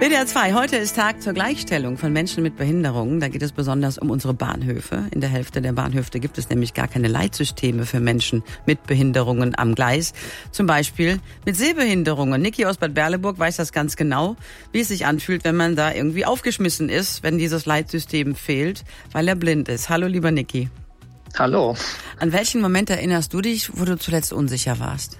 WDR 2, heute ist Tag zur Gleichstellung von Menschen mit Behinderungen. Da geht es besonders um unsere Bahnhöfe. In der Hälfte der Bahnhöfe gibt es nämlich gar keine Leitsysteme für Menschen mit Behinderungen am Gleis. Zum Beispiel mit Sehbehinderungen. Niki aus Bad Berleburg weiß das ganz genau, wie es sich anfühlt, wenn man da irgendwie aufgeschmissen ist, wenn dieses Leitsystem fehlt, weil er blind ist. Hallo, lieber Niki. Hallo. An welchen Moment erinnerst du dich, wo du zuletzt unsicher warst?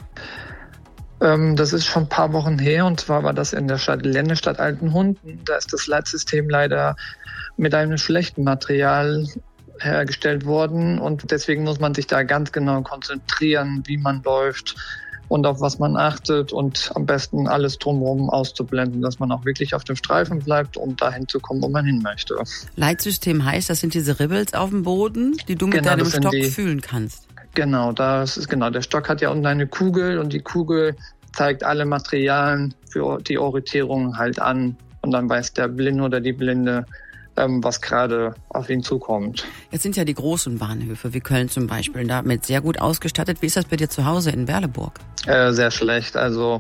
Das ist schon ein paar Wochen her, und zwar war das in der Ländestadt Altenhunden. Da ist das Leitsystem leider mit einem schlechten Material hergestellt worden, und deswegen muss man sich da ganz genau konzentrieren, wie man läuft und auf was man achtet, und am besten alles drumherum auszublenden, dass man auch wirklich auf dem Streifen bleibt, um dahin zu kommen, wo man hin möchte. Leitsystem heißt, das sind diese Ribbels auf dem Boden, die du mit deinem Stock fühlen kannst. Genau, der Stock hat ja unten eine Kugel, und die Kugel zeigt alle Materialien für die Orientierung halt an, und dann weiß der Blinde oder die Blinde, was gerade auf ihn zukommt. Jetzt sind ja die großen Bahnhöfe, wie Köln zum Beispiel, damit sehr gut ausgestattet. Wie ist das bei dir zu Hause in Berleburg? Sehr schlecht. Also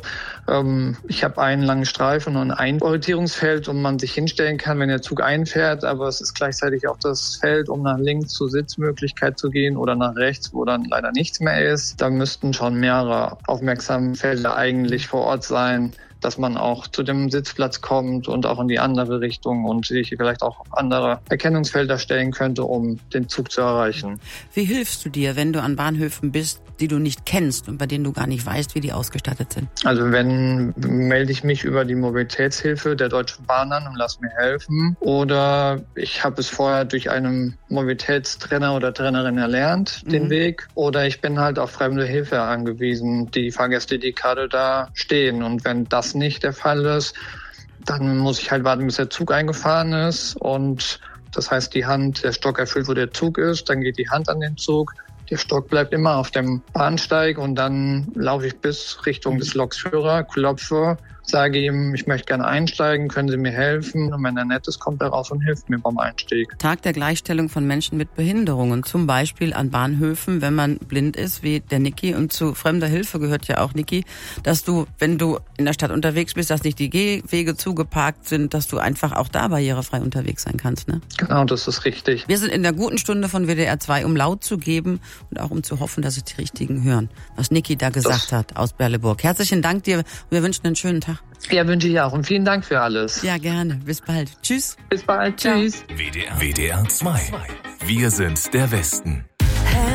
ich habe einen langen Streifen und ein Orientierungsfeld, wo man sich hinstellen kann, wenn der Zug einfährt. Aber es ist gleichzeitig auch das Feld, um nach links zur Sitzmöglichkeit zu gehen oder nach rechts, wo dann leider nichts mehr ist. Da müssten schon mehrere aufmerksame Felder eigentlich vor Ort sein, dass man auch zu dem Sitzplatz kommt und auch in die andere Richtung und sich vielleicht auch andere Erkennungsfelder stellen könnte, um den Zug zu erreichen. Wie hilfst du dir, wenn du an Bahnhöfen bist, die du nicht kennst und bei denen du gar nicht weißt, wie die ausgestattet sind? Also melde ich mich über die Mobilitätshilfe der Deutschen Bahn an und lass mir helfen. Oder ich habe es vorher durch einen Mobilitätstrainer oder Trainerin erlernt, den Weg. Oder ich bin halt auf fremde Hilfe angewiesen, die Fahrgäste, die gerade da stehen. Und wenn das nicht der Fall ist, dann muss ich halt warten, bis der Zug eingefahren ist. Und das heißt, der Stock erfüllt, wo der Zug ist. Dann geht die Hand an den Zug. Der Stock bleibt immer auf dem Bahnsteig, und dann laufe ich bis Richtung des Lokführers, klopfe, sage ihm, ich möchte gerne einsteigen, können Sie mir helfen? Und wenn er nett ist, kommt er raus und hilft mir beim Einstieg. Tag der Gleichstellung von Menschen mit Behinderungen, zum Beispiel an Bahnhöfen, wenn man blind ist, wie der Niki. Und zu fremder Hilfe gehört ja auch, Niki, dass du, wenn du in der Stadt unterwegs bist, dass nicht die Gehwege zugeparkt sind, dass du einfach auch da barrierefrei unterwegs sein kannst, ne? Genau, das ist richtig. Wir sind in der guten Stunde von WDR 2, um laut zu geben und auch um zu hoffen, dass es die Richtigen hören, was Niki da gesagt hat aus Berleburg. Herzlichen Dank dir und wir wünschen einen schönen Tag. Ja, wünsche ich auch, und vielen Dank für alles. Ja, gerne. Bis bald. Tschüss. Bis bald. Tschüss. WDR 2. Wir sind der Westen.